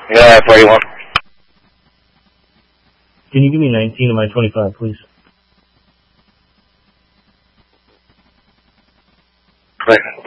Yeah, 41. Can you give me 19 of my 25, please? Right.